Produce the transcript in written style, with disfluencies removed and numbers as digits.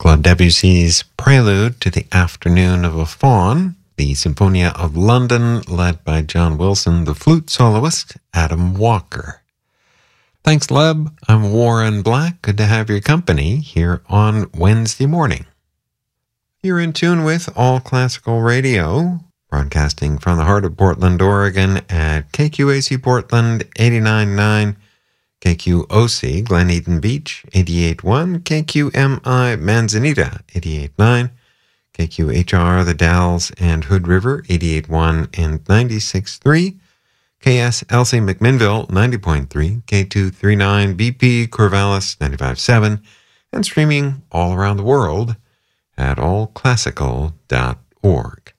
Claude Debussy's Prelude to the Afternoon of a Faun, the Symphonia of London, led by John Wilson, the flute soloist, Adam Walker. Thanks, Leb. I'm Warren Black. Good to have your company here on Wednesday morning. You're in tune with All Classical Radio, broadcasting from the heart of Portland, Oregon at KQAC Portland 89.9, KQOC Glen Eden Beach 88.1, KQMI Manzanita 88.9, KQHR The Dalles and Hood River 88.1 and 96.3, KSLC McMinnville 90.3, K239 BP Corvallis 95.7, and streaming all around the world at allclassical.org.